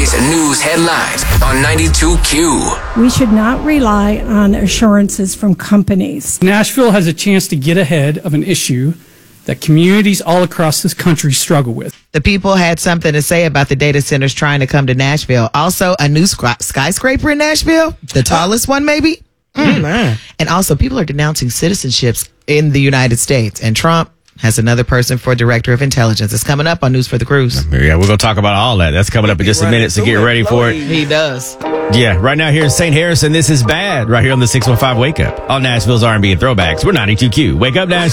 today's news headlines on 92Q. We should not rely on assurances from companies. Nashville has a chance to get ahead of an issue that communities all across this country struggle with. The people had something to say about the data centers trying to come to Nashville. Also, a new skyscraper in Nashville, the tallest one maybe. And also, people are denouncing citizenships in the United States. And Trump has another person for director of intelligence. It's coming up on News for the Cruise. Yeah, we're going to talk about all that. That's coming up in just a minute, so get ready for it. He does. Yeah, right now here in St. Harrison, this is Bad, right here on the 615 Wake Up on Nashville's R&B and Throwbacks. We're 92Q. Wake up, Nashville.